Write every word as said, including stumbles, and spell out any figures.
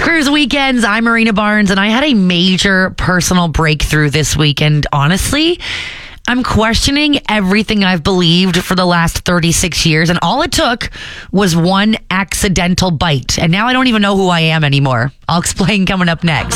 Cruise Weekends. I'm Marina Barnes, and I had a major personal breakthrough this weekend. Honestly, I'm questioning everything I've believed for the last thirty-six years, and all it took was one accidental bite. And now I don't even know who I am anymore. I'll explain coming up next.